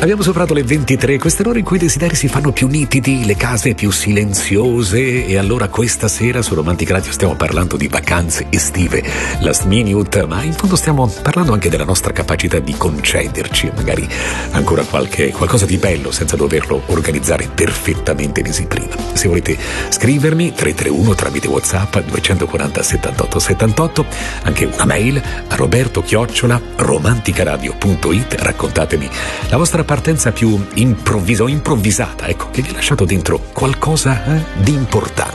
Abbiamo superato le 23, queste ore in cui i desideri si fanno più nitidi, le case più silenziose, e allora questa sera su Romantic Radio stiamo parlando di vacanze estive, last minute, ma in fondo stiamo parlando anche della nostra capacità di concederci magari ancora qualcosa di bello senza doverlo organizzare perfettamente mesi prima. Se volete scrivermi 331 tramite WhatsApp 240 78 78, anche una mail a roberto@romanticaradio.it. raccontatemi la vostra partenza più improvvisata, ecco, che vi ha lasciato dentro qualcosa di importante.